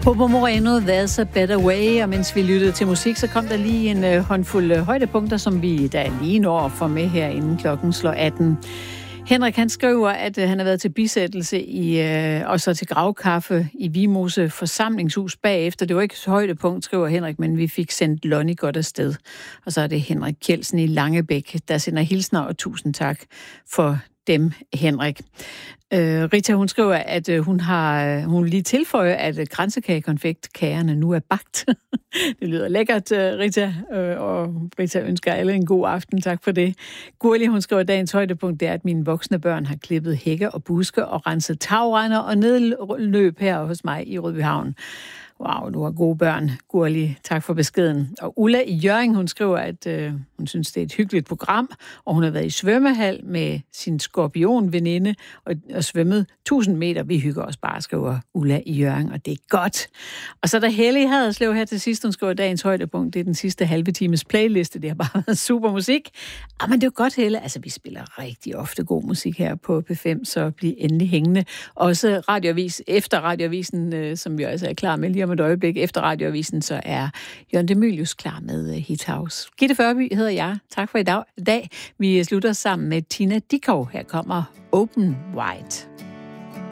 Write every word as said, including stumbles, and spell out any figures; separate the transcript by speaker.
Speaker 1: Bobo Moreno, There's a Better Way, og mens vi lyttede til musik, så kom der lige en øh, håndfuld øh, højdepunkter, som vi da lige når får med her, inden klokken slår atten. Henrik, han skriver, at øh, han har været til bisættelse i, øh, og så til gravkaffe i Vimose forsamlingshus bagefter. Det var ikke et højdepunkt, skriver Henrik, men vi fik sendt Lonnie godt afsted. Og så er det Henrik Kjeldsen i Langebæk, der sender hilsner, og tusind tak for dem, Henrik. Øh, Rita, hun skriver, at øh, hun har hun lige tilføjer, at øh, kransekagekonfektkagerne nu er bagt. Det lyder lækkert, øh, Rita, øh, og Rita ønsker alle en god aften. Tak for det. Gurli, hun skriver, at dagens højdepunkt er, at mine voksne børn har klippet hække og buske og renset tagrender og nedløb her hos mig i Rødbyhavn. Wow, du har gode børn, Gurli. Tak for beskeden. Og Ulla i Hjørring, hun skriver, at øh, hun synes, det er et hyggeligt program, og hun har været i svømmehal med sin skorpionveninde og, og svømmet tusind meter. Vi hygger os bare, skriver Ulla i Hjørring, og det er godt. Og så er der Helle i Haderslev her til sidst. Hun skriver, dagens højdepunkt, det er den sidste halve times playliste. Det har bare været super musik. Ah, men det er jo godt, Helle. Altså, vi spiller rigtig ofte god musik her på P fem, så bliv endelig hængende. Også radioavis, efter radioavisen, øh, som vi også er klar med lige om et øjeblik efter radioavisen, så er Jørgen de Mylius klar med Hit House. Gitte Førby hedder jeg. Tak for i dag. Vi slutter sammen med Tina Dickow. Her kommer Open Wide.